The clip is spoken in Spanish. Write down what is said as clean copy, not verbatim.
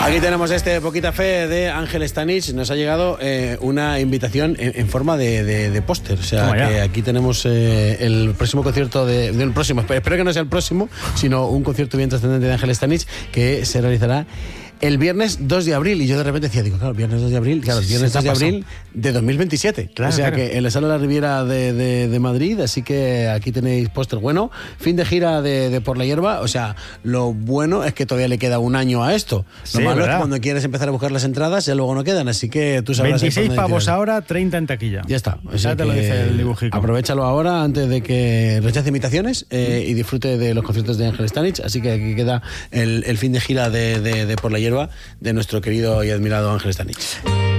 Aquí tenemos Poquita Fe de Ángel Stanich. Nos ha llegado una invitación en forma de póster. O sea, que aquí tenemos el próximo concierto del próximo. Espero que no sea el próximo, sino un concierto bien trascendente de Ángel Stanich que se realizará el viernes 2 de abril. Y yo de repente decía, claro, viernes 2 de abril, claro, viernes 2 de abril de 2027. Claro, o sea, que en la Sala de la Riviera de Madrid, así que aquí tenéis póster bueno. Fin de gira de Por la Hierba. O sea, lo bueno es que todavía le queda un año a esto. Lo malo es que cuando quieres empezar a buscar las entradas ya luego no quedan, así que tú sabrás. 26 pavos ahora, 30 en taquilla. Ya está. O sea, te lo dice el dibujico. Aprovechalo ahora antes de que rechace invitaciones y disfrute de los conciertos de Ángel Stanich. Así que aquí queda el fin de gira de Por la Hierba de nuestro querido y admirado Ángel Stanich.